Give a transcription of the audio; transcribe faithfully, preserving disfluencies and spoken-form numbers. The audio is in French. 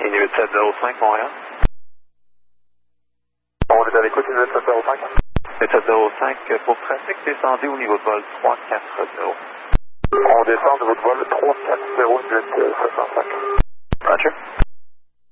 huit sept zéro cinq, Montréal. On est à l'écoute, huit sept zéro cinq. huit sept zéro cinq, pour trafic, descendez au niveau de vol trois quatre zéro. On descend de votre vol trois quatre zéro huit sept zéro cinq.